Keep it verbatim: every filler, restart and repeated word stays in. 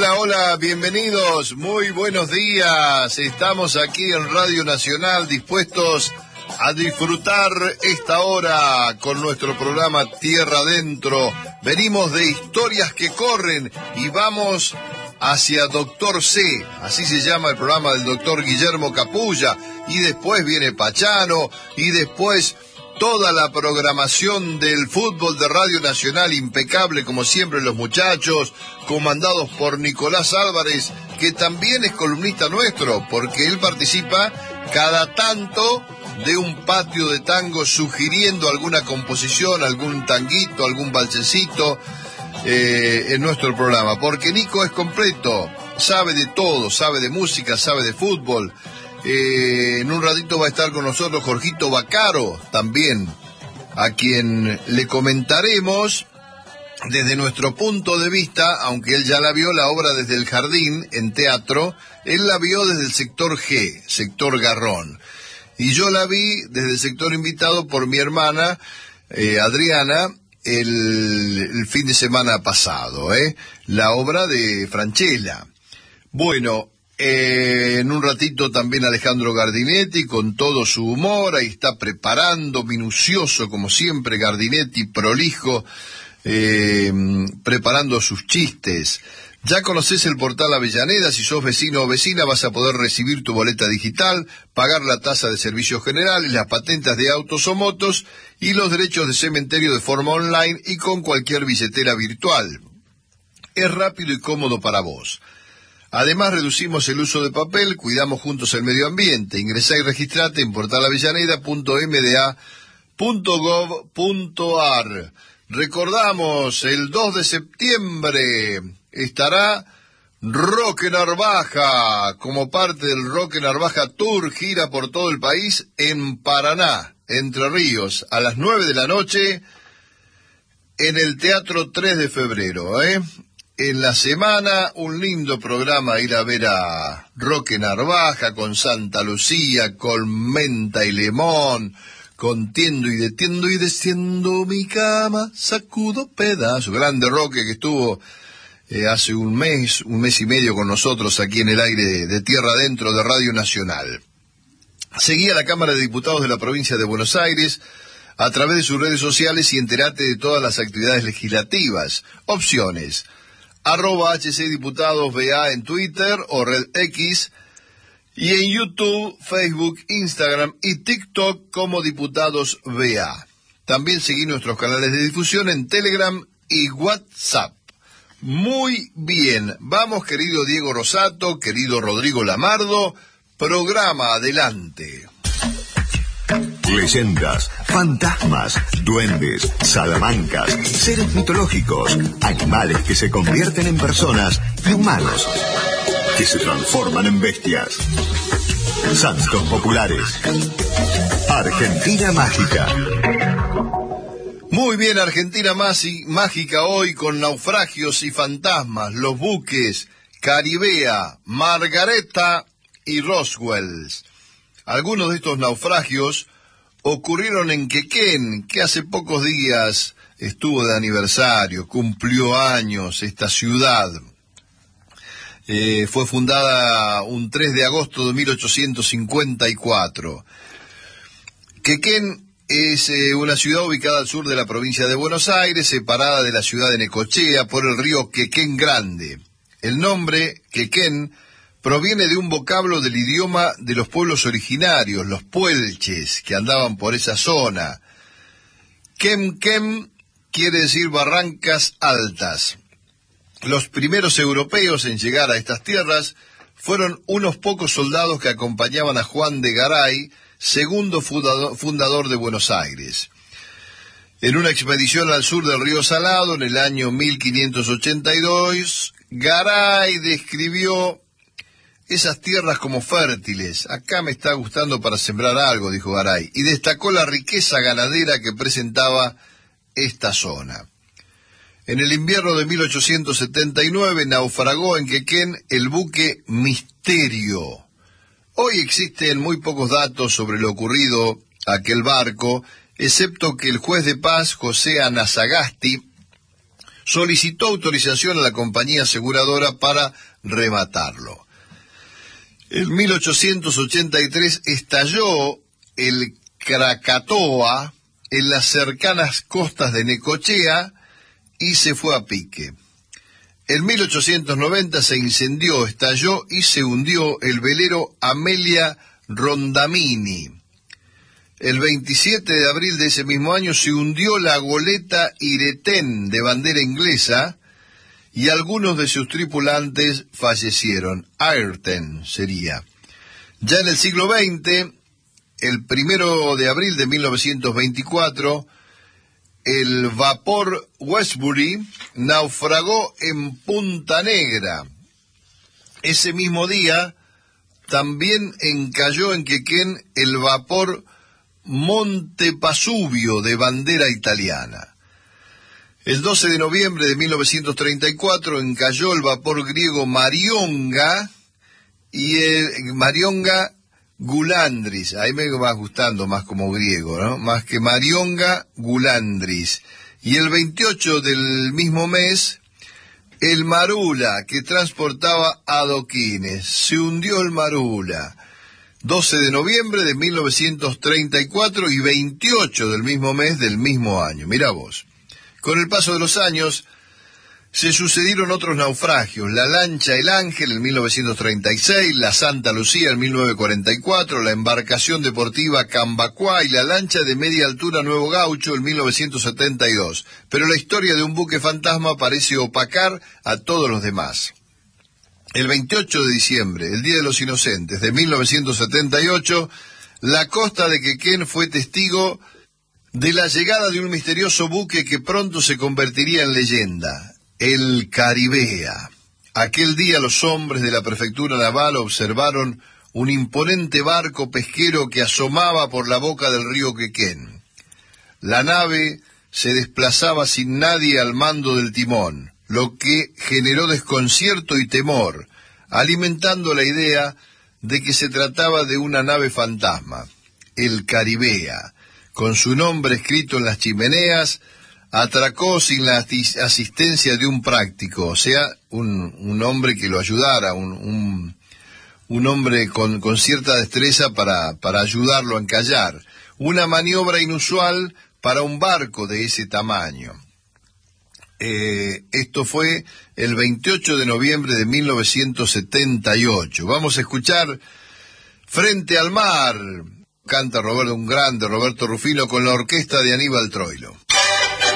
Hola, hola, bienvenidos, muy buenos días. Estamos aquí en Radio Nacional dispuestos a disfrutar esta hora con nuestro programa Tierra Adentro. Venimos de Historias que Corren y vamos hacia Doctor C, así se llama el programa del doctor Guillermo Capulla, y después viene Pachano, y después toda la programación del fútbol de Radio Nacional, impecable como siempre los muchachos, comandados por Nicolás Álvarez, que también es columnista nuestro, porque él participa cada tanto de un patio de tango sugiriendo alguna composición, algún tanguito, algún balsecito eh, en nuestro programa, porque Nico es completo, sabe de todo, sabe de música, sabe de fútbol. Eh, en un ratito va a estar con nosotros Jorgito Bacaro, también, a quien le comentaremos desde nuestro punto de vista, aunque él ya la vio, la obra Desde el Jardín en teatro, él la vio desde el sector G, sector Garrón, y yo la vi desde el sector invitado por mi hermana eh, Adriana el, el fin de semana pasado, eh, la obra de Francella. Bueno, Eh, en un ratito también Alejandro Gardinetti con todo su humor, ahí está preparando, minucioso como siempre Gardinetti, prolijo, eh, preparando sus chistes. Ya conoces el portal Avellaneda, si sos vecino o vecina vas a poder recibir tu boleta digital, pagar la tasa de servicios generales, las patentes de autos o motos y los derechos de cementerio de forma online y con cualquier billetera virtual. Es rápido y cómodo para vos. Además, reducimos el uso de papel, cuidamos juntos el medio ambiente. Ingresá y registrate en portal avellaneda punto m d a punto gov punto a r. Recordamos, el dos de septiembre estará Roque Narvaja como parte del Roque Narvaja Tour, gira por todo el país en Paraná, Entre Ríos, a las nueve de la noche en el Teatro tres de febrero, ¿eh? En la semana, un lindo programa, ir a ver a Roque Narvaja con Santa Lucía, con Menta y Limón, con Tiendo y Detiendo y Desciendo mi cama, sacudo pedazo. Grande Roque que estuvo eh, hace un mes, un mes y medio con nosotros aquí en el aire de, de Tierra Adentro de Radio Nacional. Seguí a la Cámara de Diputados de la provincia de Buenos Aires a través de sus redes sociales y entérate de todas las actividades legislativas. Opciones: arroba H C Diputados B A en Twitter o Red X, y en YouTube, Facebook, Instagram y TikTok como Diputados B A. También seguí nuestros canales de difusión en Telegram y WhatsApp. Muy bien, vamos querido Diego Rosato, querido Rodrigo Lamardo, programa adelante. Leyendas, fantasmas, duendes, salamancas, seres mitológicos, animales que se convierten en personas y humanos que se transforman en bestias. Santos populares. Argentina mágica. Muy bien, Argentina mágica hoy con naufragios y fantasmas, los buques Caribea, Margareta y Roswell. Algunos de estos naufragios ocurrieron en Quequén, que hace pocos días estuvo de aniversario, cumplió años esta ciudad. Eh, fue fundada un tres de agosto de mil ochocientos cincuenta y cuatro. Quequén es eh, una ciudad ubicada al sur de la provincia de Buenos Aires, separada de la ciudad de Necochea por el río Quequén Grande. El nombre, Quequén, proviene de un vocablo del idioma de los pueblos originarios, los puelches, que andaban por esa zona. Quem-quem quiere decir barrancas altas. Los primeros europeos en llegar a estas tierras fueron unos pocos soldados que acompañaban a Juan de Garay, segundo fundador de Buenos Aires. En una expedición al sur del río Salado, en el año mil quinientos ochenta y dos, Garay describió esas tierras como fértiles. Acá me está gustando para sembrar algo, dijo Garay, y destacó la riqueza ganadera que presentaba esta zona. En el invierno de mil ochocientos setenta y nueve naufragó en Quequén el buque Misterio. Hoy existen muy pocos datos sobre lo ocurrido a aquel barco, excepto que el juez de paz José Anasagasti solicitó autorización a la compañía aseguradora para rematarlo. En mil ochocientos ochenta y tres estalló el Krakatoa en las cercanas costas de Necochea y se fue a pique. En mil ochocientos noventa se incendió, estalló y se hundió el velero Amelia Rondamini. El veintisiete de abril de ese mismo año se hundió la goleta Iretén de bandera inglesa y algunos de sus tripulantes fallecieron. Ayrton sería. Ya en el siglo veinte, el primero de abril de mil novecientos veinticuatro, el vapor Westbury naufragó en Punta Negra. Ese mismo día también encalló en Quequén el vapor Montepasubio de bandera italiana. El doce de noviembre de mil novecientos treinta y cuatro encalló el vapor griego Marionga y el Marionga Gulandris. Ahí me va gustando más como griego, ¿no? Más que Marionga Gulandris. Y el veintiocho del mismo mes, el Marula, que transportaba adoquines. Se hundió el Marula. doce de noviembre de mil novecientos treinta y cuatro y veintiocho del mismo mes del mismo año. Mirá vos. Con el paso de los años se sucedieron otros naufragios. La lancha El Ángel en mil novecientos treinta y seis, la Santa Lucía en mil novecientos cuarenta y cuatro, la embarcación deportiva Cambacuá y la lancha de media altura Nuevo Gaucho en mil novecientos setenta y dos. Pero la historia de un buque fantasma parece opacar a todos los demás. El veintiocho de diciembre, el Día de los Inocentes de mil novecientos setenta y ocho, la costa de Quequén fue testigo de la llegada de un misterioso buque que pronto se convertiría en leyenda, el Caribea. Aquel día los hombres de la prefectura naval observaron un imponente barco pesquero que asomaba por la boca del río Quequén. La nave se desplazaba sin nadie al mando del timón, lo que generó desconcierto y temor, alimentando la idea de que se trataba de una nave fantasma, el Caribea. Con su nombre escrito en las chimeneas, atracó sin la asistencia de un práctico, o sea, un, un hombre que lo ayudara, un, un, un hombre con, con cierta destreza para, para ayudarlo a encallar. Una maniobra inusual para un barco de ese tamaño. Eh, esto fue el veintiocho de noviembre de mil novecientos setenta y ocho. Vamos a escuchar Frente al Mar. Canta Roberto, un grande Roberto Rufino con la orquesta de Aníbal Troilo.